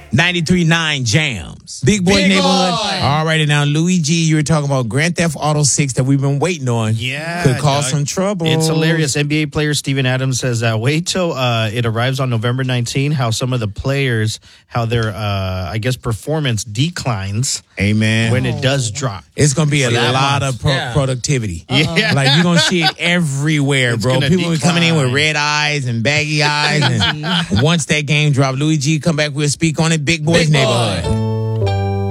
93.9 Jams. Big Boy Big Neighborhood. Boy. All righty now, Louis G, you were talking about Grand Theft Auto 6 that we've been waiting on. Yeah. Could cause Doug. some trouble. It's hilarious. NBA player Steven Adams says, wait till it arrives on November 19, how some of the players, how their, I guess, performance declines Amen. when it does drop. It's going to be a that lot month. of productivity. Yeah. Like, you're going to see it everywhere, It's bro. gonna People be coming in with decline. red eyes and baggy eyes. And once that game drop, Louis G come back, we'll speak on it. Big Boy's Big Boy. Neighborhood.